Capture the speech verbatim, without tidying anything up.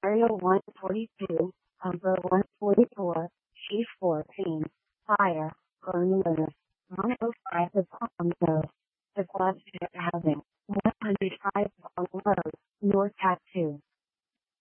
Area one forty-two, Umber one forty-four, Chief fourteen, Fire, Glen Lewis, one oh five The Palm Grove, Sequoia Housing.